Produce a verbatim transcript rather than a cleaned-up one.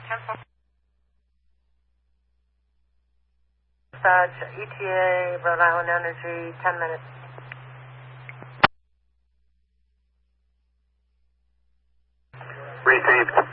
Dispatch, E T A, Rhode Island Energy, ten minutes. Received.